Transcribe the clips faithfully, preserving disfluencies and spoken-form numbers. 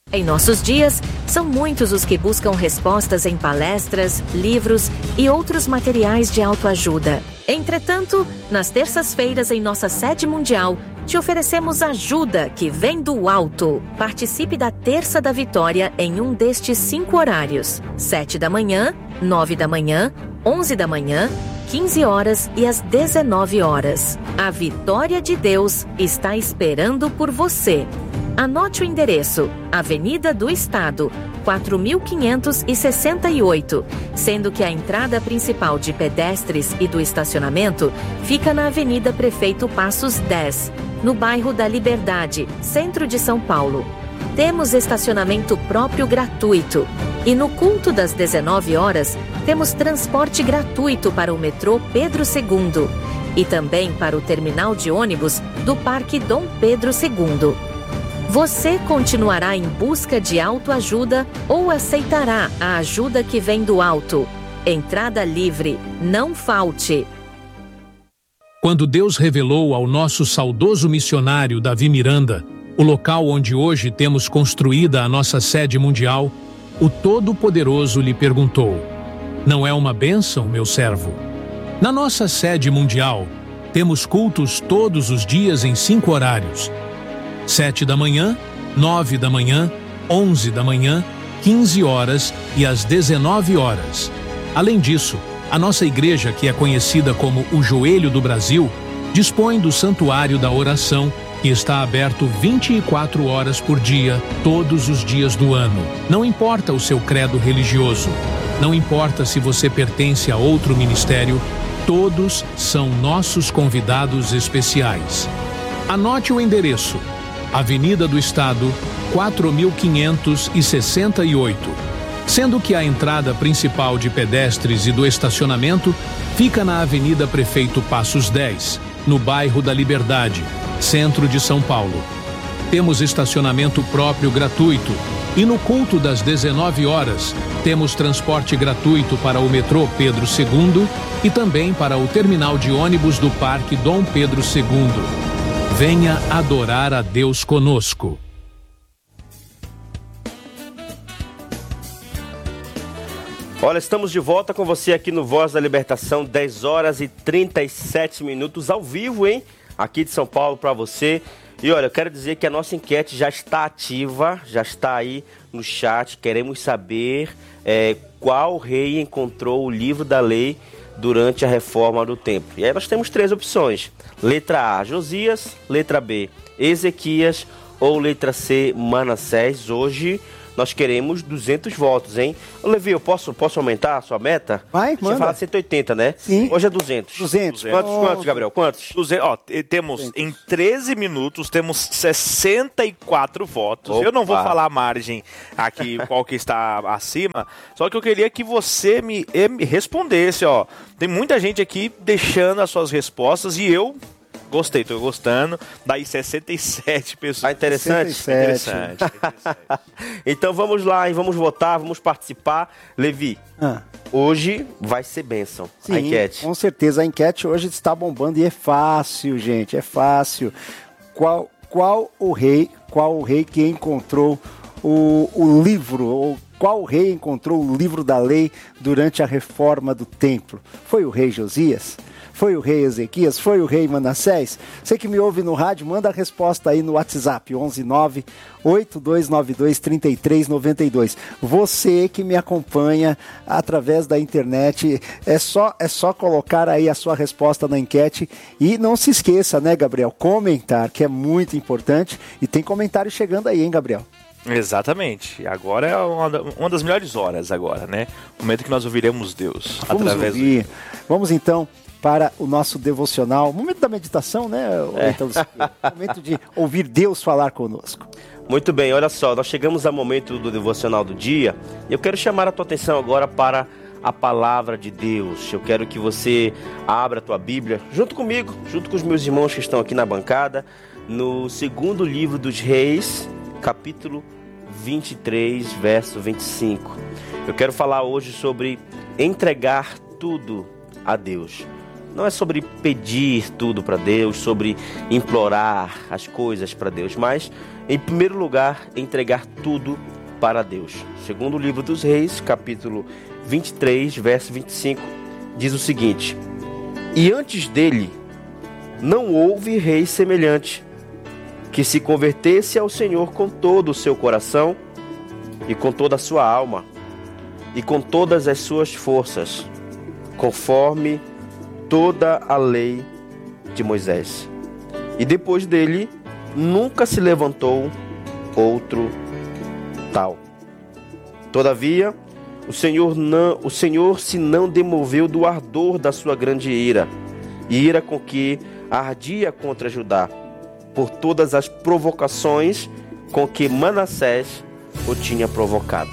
Em nossos dias, são muitos os que buscam respostas em palestras, livros e outros materiais de autoajuda. Entretanto, nas terças-feiras em nossa sede mundial, te oferecemos ajuda que vem do alto. Participe da Terça da Vitória em um destes cinco horários: sete da manhã, nove da manhã, onze da manhã, quinze horas e às dezenove horas. A vitória de Deus está esperando por você. Anote o endereço: Avenida do Estado, quatro mil quinhentos e sessenta e oito, sendo que a entrada principal de pedestres e do estacionamento fica na Avenida Prefeito Passos dez, no bairro da Liberdade, centro de São Paulo. Temos estacionamento próprio gratuito. E no culto das dezenove horas, temos transporte gratuito para o metrô Pedro segundo e também para o terminal de ônibus do Parque Dom Pedro segundo. Você continuará em busca de autoajuda ou aceitará a ajuda que vem do alto? Entrada livre, não falte. Quando Deus revelou ao nosso saudoso missionário Davi Miranda o local onde hoje temos construída a nossa sede mundial, o Todo-Poderoso lhe perguntou: não é uma bênção, meu servo? Na nossa sede mundial, temos cultos todos os dias em cinco horários: sete da manhã, nove da manhã, onze da manhã, quinze horas e às dezenove horas. Além disso, a nossa igreja, que é conhecida como o Joelho do Brasil, dispõe do Santuário da Oração, que está aberto vinte e quatro horas por dia, todos os dias do ano. Não importa o seu credo religioso, não importa se você pertence a outro ministério, todos são nossos convidados especiais. Anote o endereço: Avenida do Estado, quatro mil quinhentos e sessenta e oito, sendo que a entrada principal de pedestres e do estacionamento fica na Avenida Prefeito Passos dez, no bairro da Liberdade, centro de São Paulo. Temos estacionamento próprio gratuito e no culto das dezenove horas temos transporte gratuito para o metrô Pedro segundo e também para o terminal de ônibus do Parque Dom Pedro segundo. Venha adorar a Deus conosco. Olha, estamos de volta com você aqui no Voz da Libertação, dez horas e trinta e sete minutos ao vivo, hein? Aqui de São Paulo para você. E olha, eu quero dizer que a nossa enquete já está ativa, já está aí no chat. Queremos saber é, qual rei encontrou o livro da lei durante a reforma do templo. E aí nós temos três opções: letra A, Josias; letra B, Ezequias; ou letra C, Manassés. Hoje nós queremos duzentos votos, hein? Ô, Levi, eu posso, posso aumentar a sua meta? Vai, manda. Você fala cento e oitenta, né? Sim. Hoje é duzentos. duzentos. Quantos, Oh. quantos, Gabriel? Quantos? duzentos, ó, temos em treze minutos, temos sessenta e quatro votos. Opa. Eu não vou falar a margem aqui, qual que está acima, só que eu queria que você me, me respondesse, ó. Tem muita gente aqui deixando as suas respostas e eu gostei, tô gostando. Daí sessenta e sete pessoas. Tá interessante? sessenta e sete. Interessante, interessante. Então vamos lá e vamos votar, vamos participar. Levi, Ah, hoje vai ser bênção sim, a enquete. com certeza. A enquete hoje está bombando e é fácil, gente, é fácil. Qual, qual o rei, qual o rei que encontrou o, o livro, ou qual rei encontrou o livro da lei durante a reforma do templo? Foi o rei Josias? Foi o rei Ezequias? Foi o rei Manassés? Você que me ouve no rádio, manda a resposta aí no WhatsApp, onze nove oito dois nove dois três três nove dois. Você que me acompanha através da internet, é só, é só colocar aí a sua resposta na enquete e não se esqueça, né, Gabriel? Comentar, que é muito importante, e tem comentário chegando aí, hein, Gabriel? Exatamente. Agora é uma, da- uma das melhores horas agora, né? O momento que nós ouviremos Deus Vamos através do... ouvir. Vamos então para o nosso devocional, momento da meditação, né, É. Ítalo Siqueira? Momento de ouvir Deus falar conosco. Muito bem, olha só, nós chegamos ao momento do devocional do dia. Eu quero chamar a tua atenção agora para a palavra de Deus. Eu quero que você abra a tua Bíblia junto comigo, junto com os meus irmãos que estão aqui na bancada, no segundo livro dos Reis, capítulo vinte e três, verso vinte e cinco. Eu quero falar hoje sobre entregar tudo a Deus. não é sobre pedir tudo para Deus, sobre implorar as coisas para Deus, mas, em primeiro lugar, entregar tudo para Deus. Segundo o livro dos Reis, capítulo vinte e três, verso vinte e cinco, diz o seguinte: E antes dele não houve rei semelhante, que se convertesse ao Senhor com todo o seu coração, e com toda a sua alma, e com todas as suas forças, conforme toda a lei de Moisés. E depois dele, nunca se levantou outro tal. Todavia, o Senhor, não, o Senhor se não demoveu do ardor da sua grande ira, ira com que ardia contra Judá, por todas as provocações com que Manassés o tinha provocado.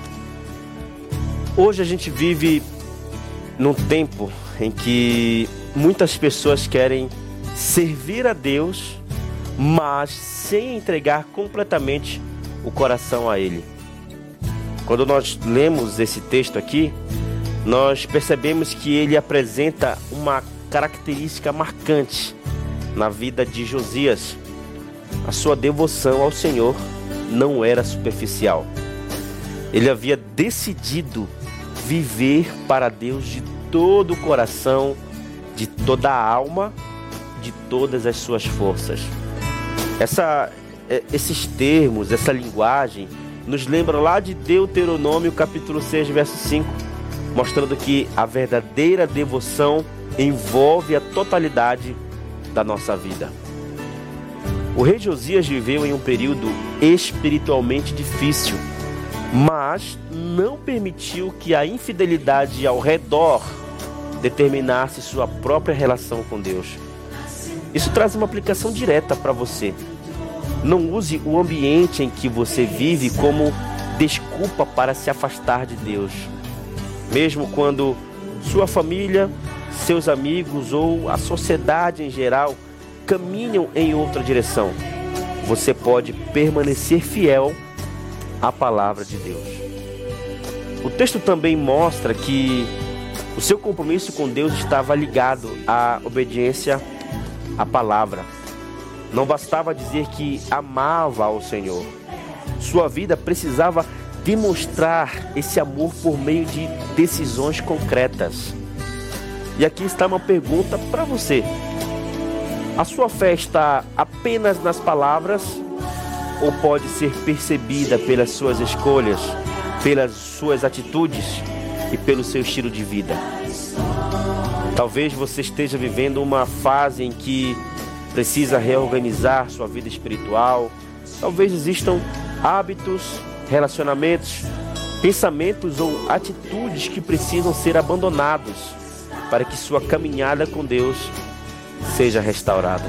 Hoje a gente vive num tempo em que muitas pessoas querem servir a Deus, mas sem entregar completamente o coração a Ele. Quando nós lemos esse texto aqui, nós percebemos que ele apresenta uma característica marcante na vida de Josias. A sua devoção ao Senhor não era superficial. Ele havia decidido viver para Deus de todo o coração, de toda a alma, de todas as suas forças. Essa, esses termos, essa linguagem, nos lembra lá de Deuteronômio capítulo seis, verso cinco, mostrando que a verdadeira devoção envolve a totalidade da nossa vida. O rei Josias viveu em um período espiritualmente difícil, mas não permitiu que a infidelidade ao redor determinasse sua própria relação com Deus. Isso traz uma aplicação direta para você. Não use o ambiente em que você vive como desculpa para se afastar de Deus. Mesmo quando sua família, seus amigos ou a sociedade em geral caminham em outra direção, você pode permanecer fiel à palavra de Deus. O texto também mostra que o seu compromisso com Deus estava ligado à obediência à palavra. Não bastava dizer que amava ao Senhor. Sua vida precisava demonstrar esse amor por meio de decisões concretas. E aqui está uma pergunta para você. A sua fé está apenas nas palavras ou pode ser percebida pelas suas escolhas, pelas suas atitudes e pelo seu estilo de vida? Talvez você esteja vivendo uma fase em que precisa reorganizar sua vida espiritual. Talvez existam hábitos, relacionamentos, pensamentos ou atitudes que precisam ser abandonados para que sua caminhada com Deus seja restaurada.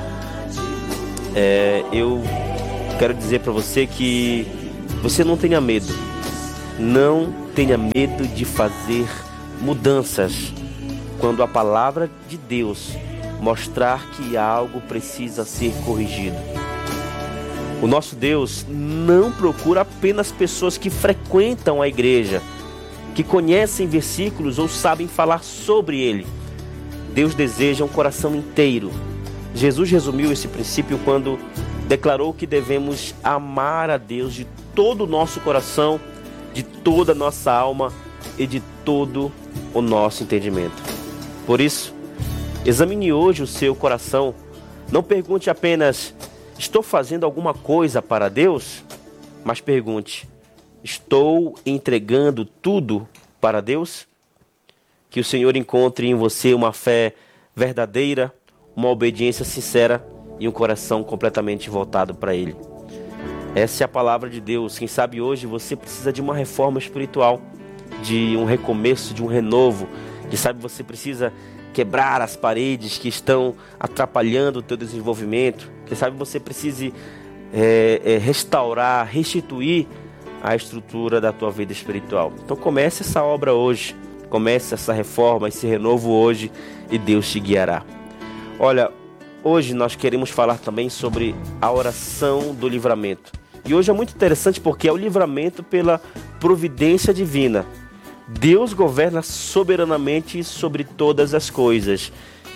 É, eu quero dizer para você que você não tenha medo. Não tenha medo de fazer mudanças quando a palavra de Deus mostrar que algo precisa ser corrigido. O nosso Deus não procura apenas pessoas que frequentam a igreja, que conhecem versículos ou sabem falar sobre ele. Deus deseja um coração inteiro. Jesus resumiu esse princípio quando declarou que devemos amar a Deus de todo o nosso coração, de toda a nossa alma e de todo o nosso entendimento. Por isso, examine hoje o seu coração. Não pergunte apenas: estou fazendo alguma coisa para Deus? Mas pergunte: estou entregando tudo para Deus? Que o Senhor encontre em você uma fé verdadeira, uma obediência sincera e um coração completamente voltado para Ele. Essa é a palavra de Deus. Quem sabe hoje você precisa de uma reforma espiritual, de um recomeço, de um renovo. Quem sabe você precisa quebrar as paredes que estão atrapalhando o teu desenvolvimento. Quem sabe você precise é, é, restaurar, restituir a estrutura da tua vida espiritual. Então comece essa obra hoje, comece essa reforma, esse renovo hoje, e Deus te guiará. Olha, hoje nós queremos falar também sobre a oração do livramento. E hoje é muito interessante porque é o livramento pela providência divina. Deus governa soberanamente sobre todas as coisas.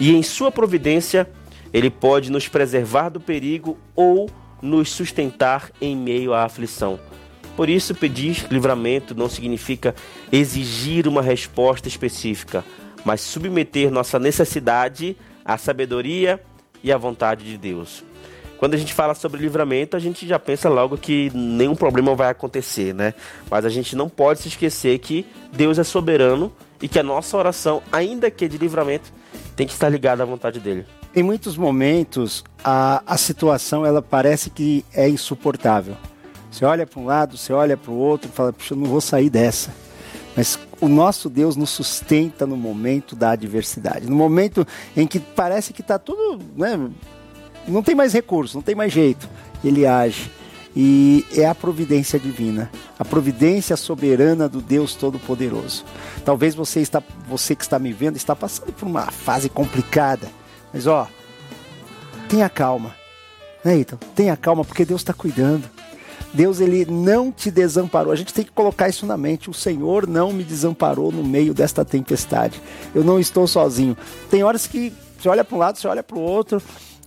e em sua providência ele pode nos preservar do perigo ou nos sustentar em meio à aflição. Por isso, pedir livramento não significa exigir uma resposta específica, mas submeter nossa necessidade à sabedoria e à vontade de Deus. Quando a gente fala sobre livramento, a gente já pensa logo que nenhum problema vai acontecer, né? Mas a gente não pode se esquecer que Deus é soberano e que a nossa oração, ainda que de livramento, tem que estar ligada à vontade dele. Em muitos momentos, a, a situação ela parece que é insuportável. Você olha para um lado, você olha para o outro e fala, puxa, eu não vou sair dessa. Mas o nosso Deus nos sustenta no momento da adversidade. No momento em que parece que está tudo, né, não tem mais recurso, não tem mais jeito. Ele age. E é a providência divina, a providência soberana do Deus Todo-Poderoso. Talvez você, está, você que está me vendo está passando por uma fase complicada. Mas ó, tenha calma. Né, Ítalo? Tenha calma, porque Deus está cuidando. Deus, ele não te desamparou. A gente tem que colocar isso na mente. O Senhor não me desamparou no meio desta tempestade. Eu não estou sozinho. Tem horas que você olha para um lado, você olha para o outro,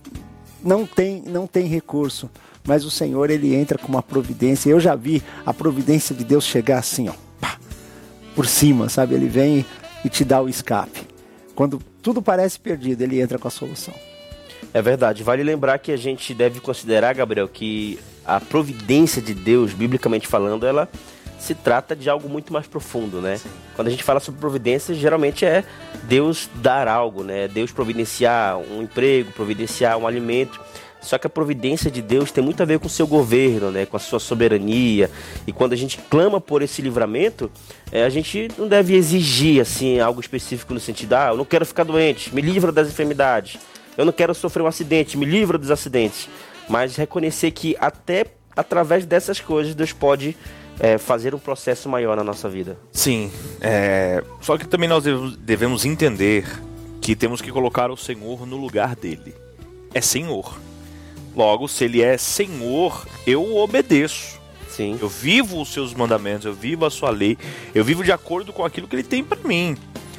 não tem, não tem recurso. Mas o Senhor, ele entra com uma providência. Eu já vi a providência de Deus chegar assim, ó, pá, por cima, sabe? Ele vem e te dá o escape. Quando tudo parece perdido, ele entra com a solução. É verdade. Vale lembrar que a gente deve considerar, Gabriel, que a providência de Deus, biblicamente falando, ela se trata de algo muito mais profundo, né? Sim. Quando a gente fala sobre providência, geralmente é Deus dar algo, né? Deus providenciar um emprego, providenciar um alimento. Só que a providência de Deus tem muito a ver com o seu governo, né? Com a sua soberania. E quando a gente clama por esse livramento, é, a gente não deve exigir assim, algo específico no sentido, ah, eu não quero ficar doente, me livra das enfermidades. Eu não quero sofrer um acidente, me livra dos acidentes. Mas reconhecer que até através dessas coisas Deus pode é, fazer um processo maior na nossa vida. Sim, é... só que também nós devemos entender que temos que colocar o Senhor no lugar dele. É Senhor. Logo, se ele é Senhor, eu o obedeço. Sim. Eu vivo os seus mandamentos, eu vivo a sua lei, eu vivo de acordo com aquilo que ele tem para mim.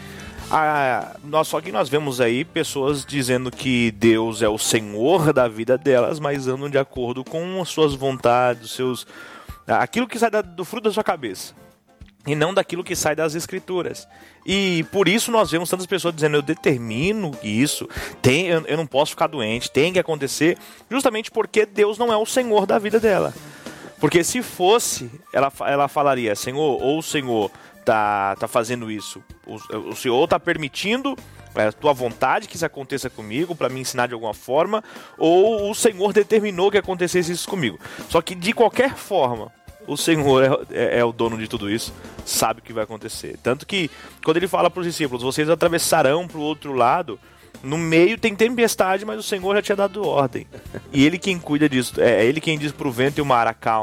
Ah, nós, só que nós vemos aí pessoas dizendo que Deus é o Senhor da vida delas, mas andam de acordo com as suas vontades, os seus, aquilo que sai da, do fruto da sua cabeça, e não daquilo que sai das Escrituras. E por isso nós vemos tantas pessoas dizendo, eu determino isso, tem, eu, eu não posso ficar doente, tem que acontecer, justamente porque Deus não é o Senhor da vida dela. Porque se fosse, ela, ela falaria, Senhor, ou o Senhor Tá, tá fazendo isso, o, o Senhor está permitindo é, a tua vontade que isso aconteça comigo para me ensinar de alguma forma, ou o Senhor determinou que acontecesse isso comigo. Só que de qualquer forma, o Senhor é, é, é o dono de tudo isso, sabe o que vai acontecer. Tanto que quando ele fala para os discípulos, vocês atravessarão para o outro lado, no meio tem tempestade, mas o Senhor já tinha dado ordem. E ele quem cuida disso, é ele quem diz para o vento e o mar acalma.